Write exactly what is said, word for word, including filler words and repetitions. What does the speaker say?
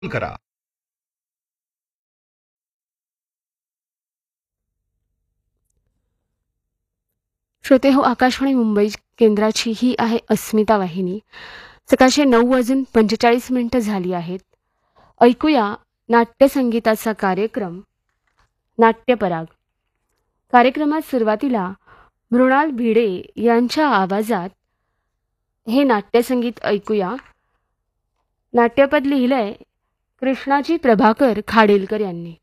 करा. श्रोते हो, आकाशवाणी मुंबई केंद्राची ही आहे अस्मिता वाहिनी. सकाळचे नऊ वाजून पंचेचाळीस मिनिटं झाली आहेत. ऐकूया नाट्यसंगीताचा कार्यक्रम नाट्यपराग. कार्यक्रमात सुरुवातीला मृणाल भिडे यांच्या आवाजात हे नाट्यसंगीत ऐकूया. नाट्यपद लिहिलंय कृष्णाजी प्रभाकर खाडेलकर यांनी.